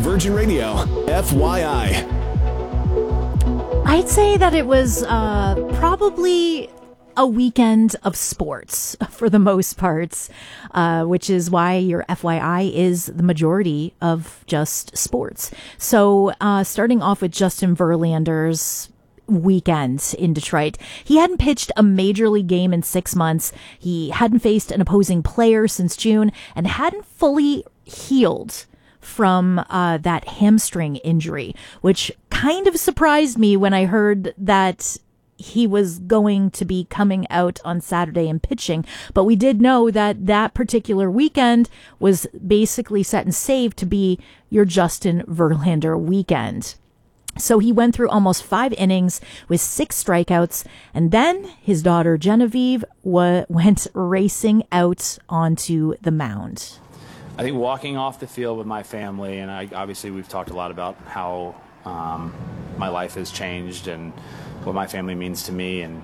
Virgin Radio, FYI. I'd say that it was probably a weekend of sports for the most parts, which is why your FYI is the majority of just sports. So starting off with Justin Verlander's weekend in Detroit. He hadn't pitched a major league game in 6 months. He hadn't faced an opposing player since June and hadn't fully healed from that hamstring injury, which kind of surprised me when I heard that he was going to be coming out on Saturday and pitching. But we did know that that particular weekend was basically set and saved to be your Justin Verlander weekend. So he went through almost 5 innings with 6 strikeouts, and then his daughter Genevieve went racing out onto the mound. I think walking off the field with my family, and obviously we've talked a lot about how my life has changed and what my family means to me, and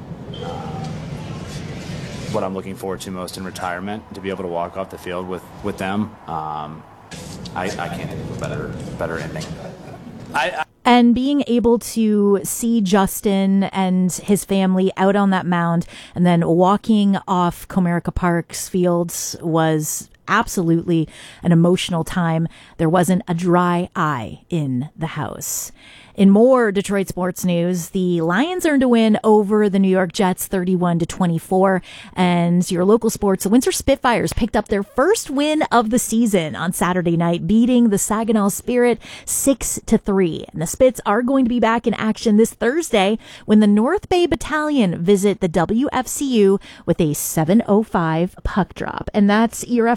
what I'm looking forward to most in retirement, to be able to walk off the field with them. I can't think of a better ending. And being able to see Justin and his family out on that mound and then walking off Comerica Park's fields was absolutely an emotional time. There wasn't a dry eye in the house. In more Detroit sports news, the Lions earned a win over the New York Jets 31-24, and your local sports, the Windsor Spitfires picked up their first win of the season on Saturday night, beating the Saginaw Spirit 6-3. And the Spits are going to be back in action this Thursday when the North Bay Battalion visit the WFCU with a 7:05 puck drop. And that's your